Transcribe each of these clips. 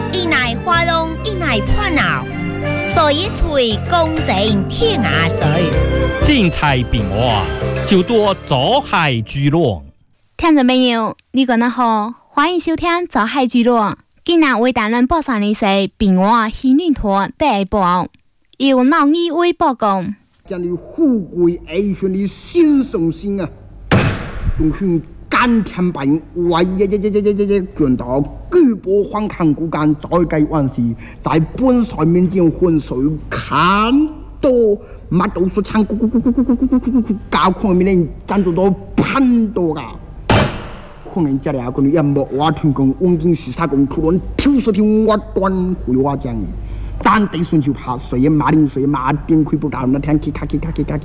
一乃花龙，一乃破脑，所以吹公正天涯水。 精彩变化，就多走海聚落。 听众朋友，你讲得好，欢迎收听《走海聚落》。今日为大人播送的是平安喜女团第一部，由老二为播讲。 将你富贵爱炫的新送心啊，用去甘甜白，为卷到巨波荒唐骨干，再计万事，在本帅面前浑水看到，乜都说唱，搞看面人赞助到喷多噶。可能家里阿个你一莫话团工，往今时啥工突然挑说挑我端回话讲的。但得顺就怕水也马铃水马点亏不到那天去卡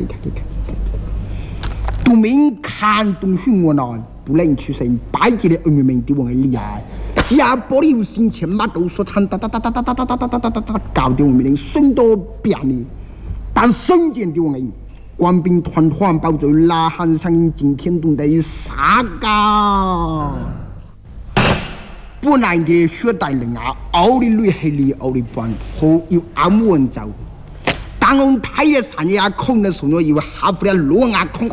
都明看东训我呢不能去谁摆起的恩怨面对我的厉害家玻璃有心钱马都说唱哒搞得我们人生多变呢但瞬间的我们官兵团包住拉汉上音今天懂得啥个本来的血带人啊，熬的累黑里熬的半，好有安稳走。当我太的山呀，空的时候以为哈不了路啊，空，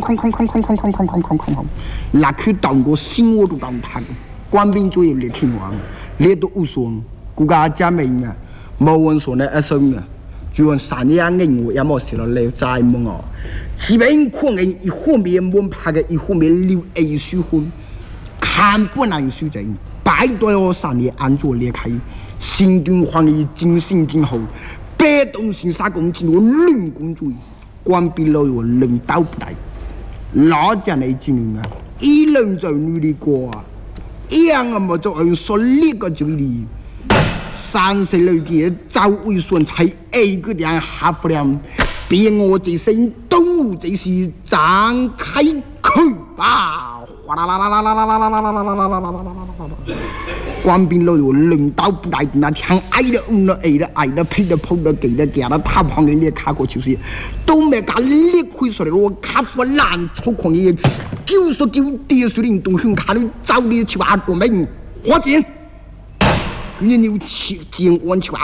那去当个生活都当他，官兵作业列听完，列都无所，顾家家民啊，冇人说呢一生啊，就用山呀硬我也冇写了来在梦哦，基本可能一方面门拍的，一方面留艺术婚，看不难书证。百对我3年安坐裂开，新敦煌的精神今后，北东新沙公进入人工主义，关闭了我人道不来，老家的精啊，一人在女的过啊，一样啊么就按说那个就离，30岁的早为顺才一个点哈不了，别我这身动物这是张开口吧。哗啦啦啦啦啦啦啦啦啦啦啦啦啦啦啦！官兵老有领导不来，那像爱的、爱的、配的、碰的、给的、给的，他旁边列卡过就是，都没敢列亏说的，我卡不烂粗狂的，就说就跌水林东熊卡里早的去把多门花钱，今年有7件完去把